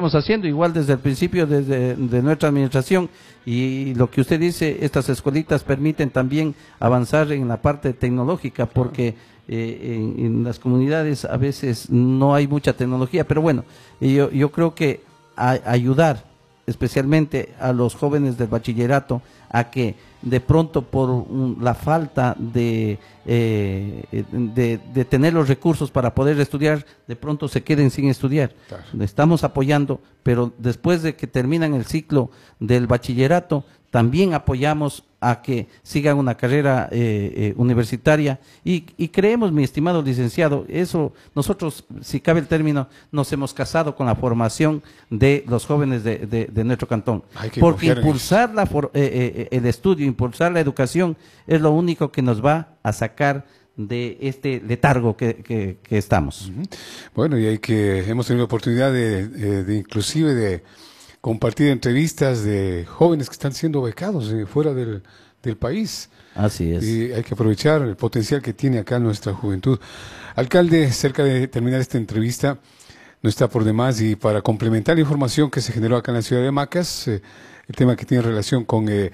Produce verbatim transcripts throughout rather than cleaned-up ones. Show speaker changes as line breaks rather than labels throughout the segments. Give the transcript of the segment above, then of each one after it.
estamos haciendo, igual desde el principio desde de nuestra administración, y lo que usted dice, estas escuelitas permiten también avanzar en la parte tecnológica, porque eh, en, en las comunidades a veces no hay mucha tecnología, pero bueno, yo, yo creo que a, ayudar especialmente a los jóvenes del bachillerato a que de pronto por un, la falta de, eh, de, de tener los recursos para poder estudiar, de pronto se queden sin estudiar. Claro. Estamos apoyando, pero después de que terminan el ciclo del bachillerato, también apoyamos a que sigan una carrera eh, eh, universitaria y, y creemos, mi estimado licenciado, eso nosotros, si cabe el término, nos hemos casado con la formación de los jóvenes de, de, de nuestro cantón, porque impulsar la for, eh, eh, el estudio, impulsar la educación es lo único que nos va a sacar de este letargo que, que, que estamos.
Uh-huh. Bueno, y hay que hemos tenido la oportunidad de, de, de inclusive de compartir entrevistas de jóvenes que están siendo becados eh, fuera del, del país.
Así es.
Y hay que aprovechar el potencial que tiene acá nuestra juventud. Alcalde, cerca de terminar esta entrevista, no está por demás, y para complementar la información que se generó acá en la ciudad de Macas, eh, el tema que tiene relación con eh,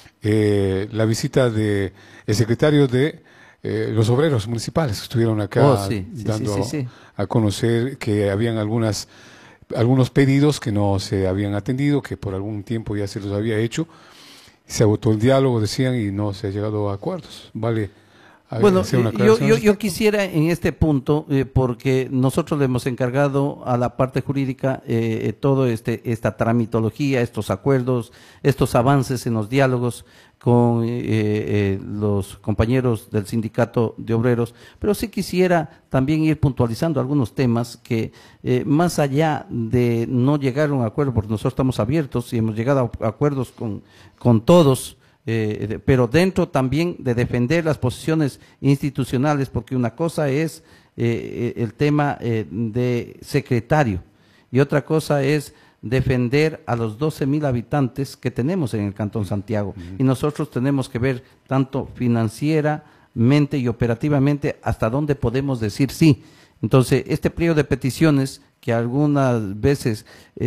eh, la visita del de secretario de eh, los obreros municipales que estuvieron acá
oh, sí, sí,
dando
sí, sí, sí.
a conocer que habían algunas algunos pedidos que no se habían atendido, que por algún tiempo ya se los había hecho. Se agotó el diálogo, decían, y no se ha llegado a acuerdos. Vale.
Bueno, una yo, yo, yo quisiera en este punto, eh, porque nosotros le hemos encargado a la parte jurídica eh, todo este esta tramitología, estos acuerdos, estos avances en los diálogos con eh, eh, los compañeros del sindicato de obreros, pero sí quisiera también ir puntualizando algunos temas que eh, más allá de no llegar a un acuerdo, porque nosotros estamos abiertos y hemos llegado a acuerdos con, con todos, Eh, de, pero dentro también de defender las posiciones institucionales, porque una cosa es eh, el tema eh, de secretario y otra cosa es defender a los doce mil habitantes que tenemos en el Cantón Santiago, uh-huh. y nosotros tenemos que ver tanto financieramente y operativamente hasta dónde podemos decir sí. Entonces, este pliego de peticiones que algunas veces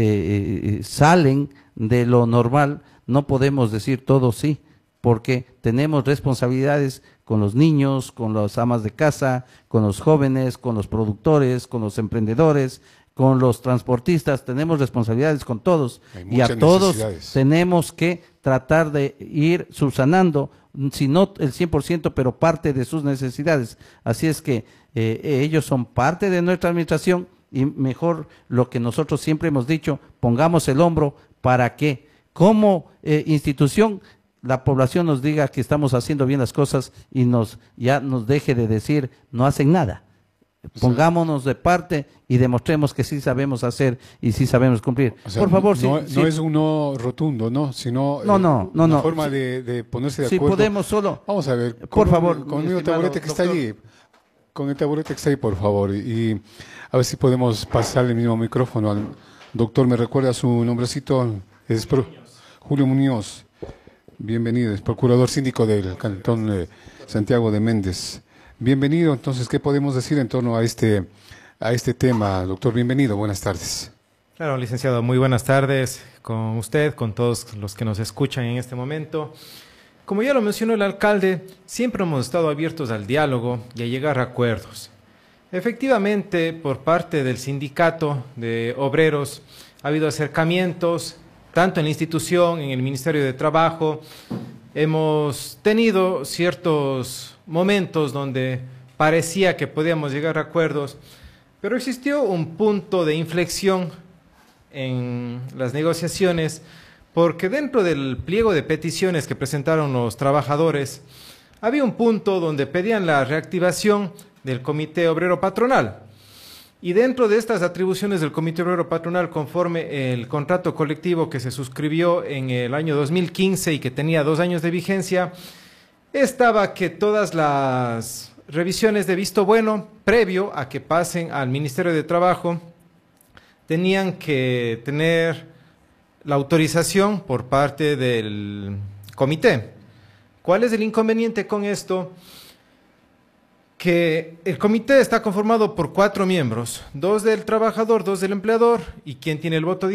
eh, salen de lo normal, no podemos decir todo sí, porque tenemos responsabilidades con los niños, con las amas de casa, con los jóvenes, con los productores, con los emprendedores, con los transportistas, tenemos responsabilidades con todos y a todos tenemos que tratar de ir subsanando, si no el cien por ciento, pero parte de sus necesidades. Así es que eh, ellos son parte de nuestra administración y mejor lo que nosotros siempre hemos dicho, pongamos el hombro para que como eh, institución la población nos diga que estamos haciendo bien las cosas y nos ya nos deje de decir no hacen nada. Pongámonos de parte y demostremos que sí sabemos hacer y sí sabemos cumplir.
O sea,
por favor,
no,
sí,
no
sí.
es un no rotundo, ¿no? Sino
no, no, no,
una
no.
forma
sí,
de, de ponerse de
sí,
acuerdo.
Si podemos solo.
Vamos a ver.
Por
con,
favor.
Con el taburete que doctor. Está allí. Con el taburete que está ahí, por favor. Y a ver si podemos pasarle el mismo micrófono al doctor. ¿Me recuerda su nombrecito? Es pro, Julio Muñoz. Bienvenido, es procurador síndico del Cantón de Santiago de Méndez. Bienvenido, entonces, ¿qué podemos decir en torno a este, a este tema? Doctor, bienvenido, buenas tardes.
Claro, licenciado, muy buenas tardes con usted, con todos los que nos escuchan en este momento. Como ya lo mencionó el alcalde, siempre hemos estado abiertos al diálogo y a llegar a acuerdos. Efectivamente, por parte del sindicato de obreros ha habido acercamientos, tanto en la institución, en el Ministerio de Trabajo. Hemos tenido ciertos momentos donde parecía que podíamos llegar a acuerdos, pero existió un punto de inflexión en las negociaciones, porque dentro del pliego de peticiones que presentaron los trabajadores, había un punto donde pedían la reactivación del Comité Obrero Patronal. Y dentro de estas atribuciones del Comité Obrero Patronal, conforme el contrato colectivo que se suscribió en el año dos mil quince y que tenía dos años de vigencia, estaba que todas las revisiones de visto bueno, previo a que pasen al Ministerio de Trabajo, tenían que tener la autorización por parte del comité. ¿Cuál es el inconveniente con esto? Que el comité está conformado por cuatro miembros, dos del trabajador, dos del empleador, y quien tiene el voto